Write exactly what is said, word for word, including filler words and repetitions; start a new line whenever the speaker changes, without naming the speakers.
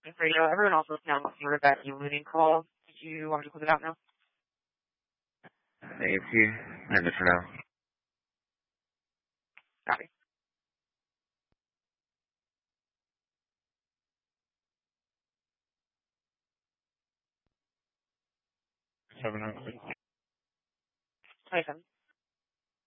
Radio. Everyone else is now listening to that unmuting call. Did you want me to close it out now?
Thank you. End it for now.
Copy.
Seven hundred.
twenty-seven.